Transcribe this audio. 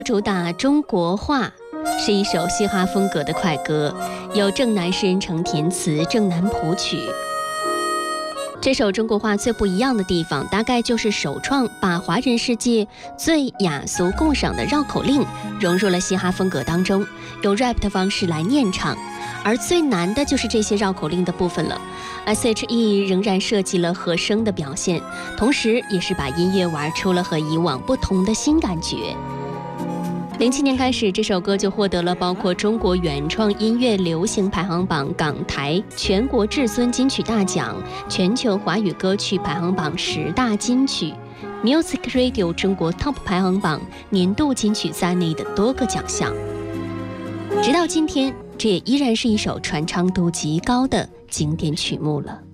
主打中国话是一首嘻哈风格的快歌，由郑南诗人成填词，郑南谱曲。这首中国话最不一样的地方，大概就是首创把华人世界最雅俗共赏的绕口令融入了嘻哈风格当中，用 rap 的方式来念唱。而最难的就是这些绕口令的部分了。SHE 仍然设计了和声的表现，同时也是把音乐玩出了和以往不同的新感觉。07年开始，这首歌就获得了包括中国原创音乐流行排行榜港台全国至尊金曲大奖、全球华语歌曲排行榜10大金曲、Music Radio 中国 Top 排行榜年度金曲在内的多个奖项。直到今天，这也依然是一首传唱度极高的经典曲目了。